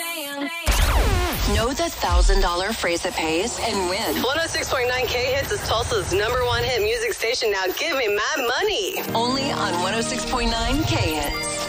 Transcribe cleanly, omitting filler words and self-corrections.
Know the $1,000 phrase that pays and win. 106.9 K-Hits is Tulsa's #1 hit music station. Now give me my money. Only on 106.9 K-Hits.